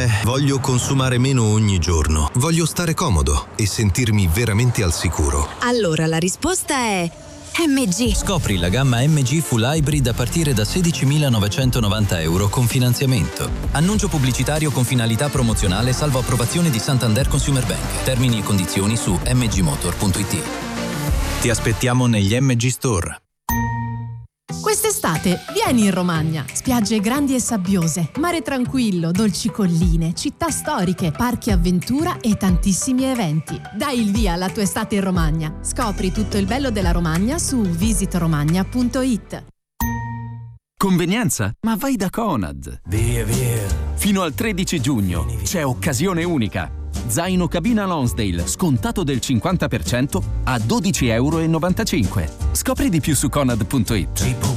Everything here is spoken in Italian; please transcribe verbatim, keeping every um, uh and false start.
voglio consumare meno ogni giorno. Voglio stare comodo e sentirmi veramente al sicuro. Allora la risposta è M G. Scopri la gamma M G Full Hybrid a partire da sedicimilanovecentonovanta euro con finanziamento. Annuncio pubblicitario con finalità promozionale salvo approvazione di Santander Consumer Bank. Termini e condizioni su m g motor punto i t. Ti aspettiamo negli M G Store. Quest'estate vieni in Romagna. Spiagge grandi e sabbiose, mare tranquillo, dolci colline, città storiche, parchi avventura e tantissimi eventi. Dai il via alla tua estate in Romagna. Scopri tutto il bello della Romagna su visit romagna punto i t. Convenienza? Ma vai da Conad. Via, via. Fino al tredici giugno c'è occasione unica. Zaino cabina Lonsdale scontato del cinquanta per cento a dodici virgola novantacinque euro. Scopri di più su conad punto i t.